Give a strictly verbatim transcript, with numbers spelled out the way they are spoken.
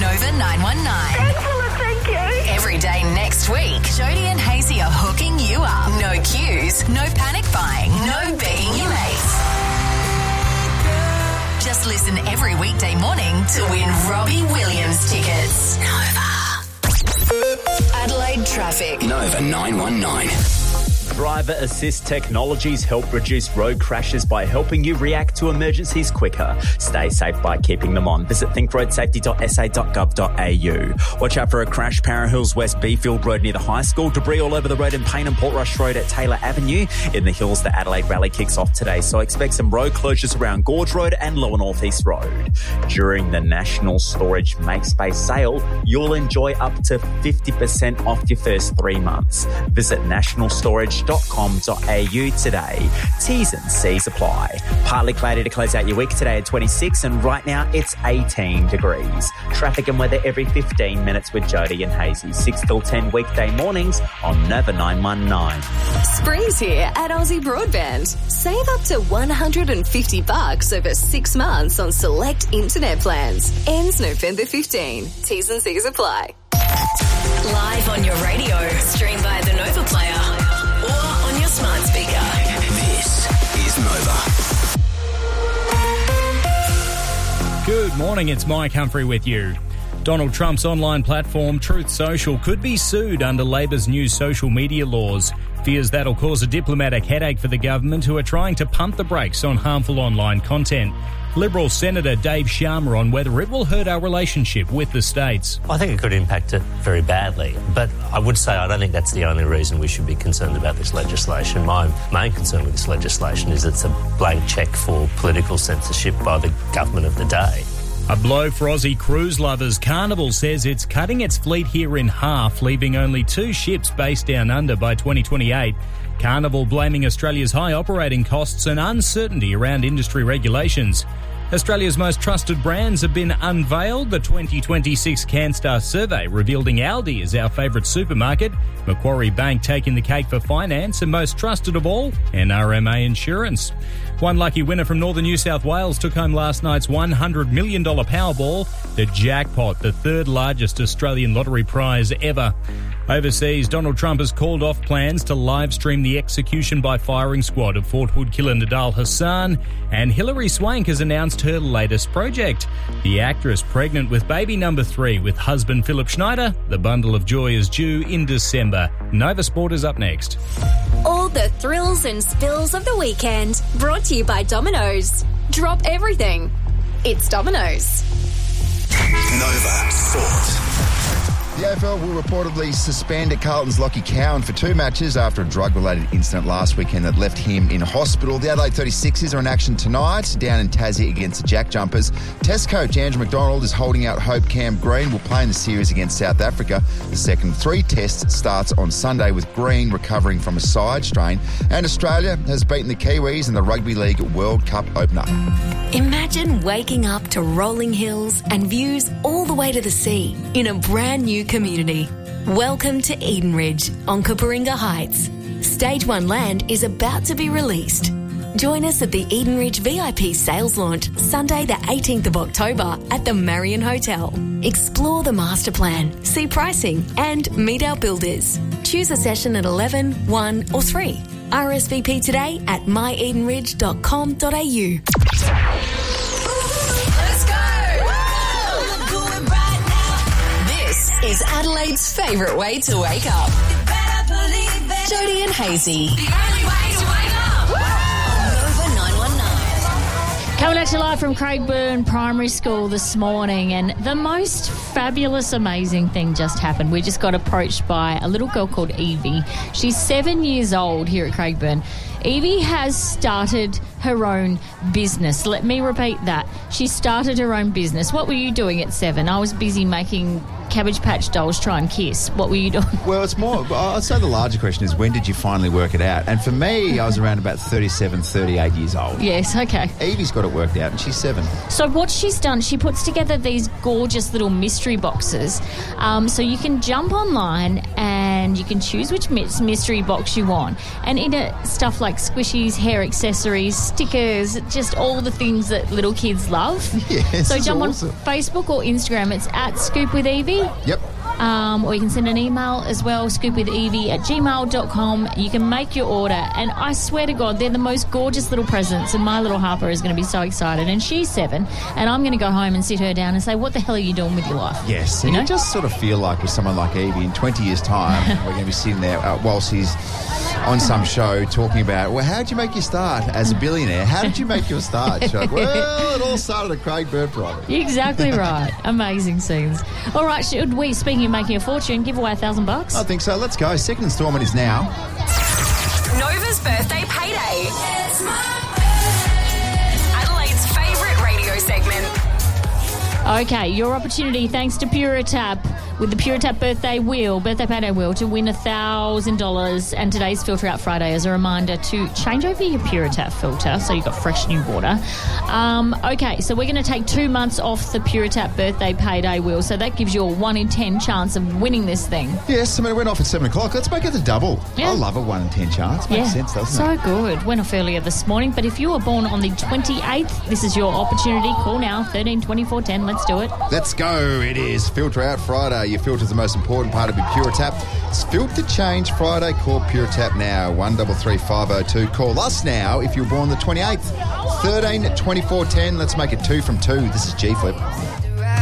Nova nine one nine. Excellent, thank you. Every day next week, Jody and Hazy are hooking you up. No queues, no panic buying, no begging your mates. Just listen every weekday morning to win Robbie Williams tickets. Nova. Adelaide traffic. Nova nine one nine. Driver assist technologies help reduce road crashes by helping you react to emergencies quicker. Stay safe by keeping them on. Visit think road safety dot s a dot gov dot a u. Watch out for a crash, Para Hills West Beefield Road near the high school. Debris all over the road in Payne and Portrush Road at Taylor Avenue. In the hills, the Adelaide Rally kicks off today, so expect some road closures around Gorge Road and Lower North East Road. During the National Storage Make Space sale, you'll enjoy up to fifty percent off your first three months. Visit national storage dot com dot a u today. T's and C's apply. Partly cloudy to close out your week today at twenty-six, and right now it's eighteen degrees. Traffic and weather every fifteen minutes with Jody and Hazy. six till ten weekday mornings on Nova nine one nine. Spring's here at Aussie Broadband. Save up to one hundred fifty bucks over six months on select internet plans. Ends November fifteenth. T's and C's apply. Live on your radio, stream via the Nova Player or on your smart speaker. This is Nova. Good morning, it's Mike Humphrey with you. Donald Trump's online platform, Truth Social, could be sued under Labor's new social media laws. Fears that'll cause a diplomatic headache for the government, who are trying to pump the brakes on harmful online content. Liberal Senator Dave Sharma on whether it will hurt our relationship with the states. I think it could impact it very badly, but I would say I don't think that's the only reason we should be concerned about this legislation. My main concern with this legislation is it's a blank cheque for political censorship by the government of the day. A blow for Aussie cruise lovers. Carnival says it's cutting its fleet here in half, leaving only two ships based down under by twenty twenty-eight. Carnival blaming Australia's high operating costs and uncertainty around industry regulations. Australia's most trusted brands have been unveiled. The twenty twenty-six CanStar survey revealing Aldi is our favourite supermarket, Macquarie Bank taking the cake for finance, and most trusted of all, N R M A Insurance. One lucky winner from northern New South Wales took home last night's one hundred million dollars Powerball, the jackpot, the third largest Australian lottery prize ever. Overseas, Donald Trump has called off plans to live stream the execution by firing squad of Fort Hood killer Nidal Hassan, and Hilary Swank has announced her latest project. The actress pregnant with baby number three with husband Philip Schneider. The bundle of joy is due in December. Nova Sport is up next. All the thrills and spills of the weekend, brought to you by Domino's. Drop everything. It's Domino's. Nova Sport. The A F L will reportedly suspend Carlton's Lockie Cowan for two matches after a drug-related incident last weekend that left him in hospital. The Adelaide thirty-sixers are in action tonight down in Tassie against the Jack Jumpers. Test coach Andrew McDonald is holding out hope Cam Green will play in the series against South Africa. The second three tests starts on Sunday with Green recovering from a side strain. And Australia has beaten the Kiwis in the Rugby League World Cup opener. Imagine waking up to rolling hills and views all the way to the sea in a brand new community. Welcome to Eden Ridge on Cooperinga Heights. Stage one land is about to be released. Join us at the Eden Ridge V I P sales launch Sunday the eighteenth of October at the Marion Hotel. Explore the master plan, see pricing and meet our builders. Choose a session at eleven, one or three. R S V P today at my eden ridge dot com dot a u. Is Adelaide's favourite way to wake up. Jody and Hazy. The only way to wake up. On Nova nine one nine. Coming at you live from Craigburn Primary School this morning, and the most fabulous, amazing thing just happened. We just got approached by a little girl called Evie. She's seven years old here at Craigburn. Evie has started her own business. Let me repeat that. She started her own business. What were you doing at seven? I was busy making Cabbage Patch dolls try and kiss? What were you doing? Well, it's more, I'd say the larger question is, when did you finally work it out? And for me, I was around about thirty-seven, thirty-eight years old. Yes, okay. Evie's got it worked out, and she's seven. So what she's done, she puts together these gorgeous little mystery boxes. Um, so you can jump online and you can choose which mystery box you want. And in it, stuff like squishies, hair accessories, stickers, just all the things that little kids love. Yes, so jump awesome. on Facebook or Instagram. It's at Scoop with Evie. Yep. Um, or you can send an email as well, scoopwithevie at gmail dot com. You can make your order, and I swear to God, they're the most gorgeous little presents, and my little Harper is going to be so excited, and she's seven, and I'm going to go home and sit her down and say, what the hell are you doing with your life? Yes, You and know? you just sort of feel like with someone like Evie, in twenty years' time, we're going to be sitting there uh, whilst he's on some show talking about, well, how did you make your start as a billionaire? How did you make your start? She's like, well, it all started at Craig Bird Private. Exactly right. Amazing scenes. All right, should we, speaking of making a fortune, give away a thousand bucks? I think so. Let's go. Second instalment is now. Nova's birthday payday. Adelaide's favourite radio segment. Okay, your opportunity, thanks to Puritap, with the Puritap birthday wheel, birthday payday wheel, to win one thousand dollars. And today's Filter Out Friday is a reminder to change over your Puritap filter so you've got fresh new water. Um, okay, so we're going to take two months off the Puritap birthday payday wheel, so that gives you a one in ten chance of winning this thing. Yes, I mean, it went off at seven o'clock. Let's make it a double. Yeah. I love a one in ten chance. Makes Yeah, sense, doesn't so it? good. Went off earlier this morning, but if you were born on the twenty-eighth, this is your opportunity. Call now, thirteen twenty-four ten. Let's do it. Let's go. It is Filter Out Friday. Your filter's the most important part of your Puritap. It's Filter Change Friday. Call Puritap now. one three three five oh two. Call us now if you were born the twenty-eighth. thirteen twenty-four ten. Let's make it two from two. This is G Flip.